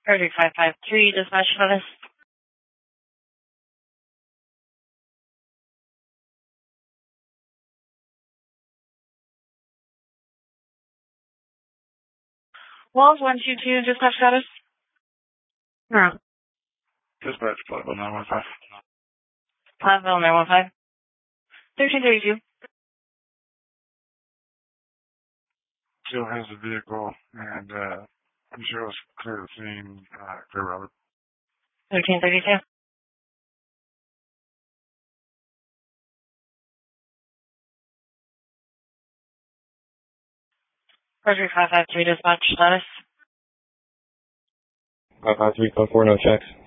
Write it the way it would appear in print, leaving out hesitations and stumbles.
Project 553, dispatch status. Walls 122, dispatch status. No. Dispatch, Platteville 915. Platteville 915. 1332. Still has the vehicle, and I'm sure it was clear the scene, clear road. 1332. Project 553, dispatch status. 553, code 4, no checks.